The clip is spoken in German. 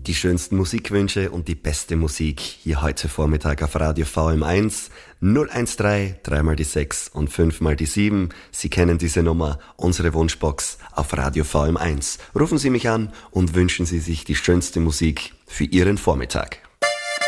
Die schönsten Musikwünsche und die beste Musik hier heute Vormittag auf Radio VM1 013 3 mal die 6 und 5 mal die 7. Sie kennen diese Nummer, unsere Wunschbox auf Radio VM1. Rufen Sie mich an und wünschen Sie sich die schönste Musik für Ihren Vormittag.